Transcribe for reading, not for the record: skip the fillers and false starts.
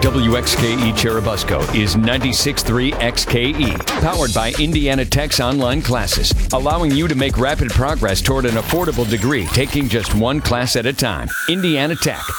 WXKE Cherubusco is 96.3 XKE, powered by Indiana Tech's online classes, allowing you to make rapid progress toward an affordable degree, taking just one class at a time. Indiana Tech,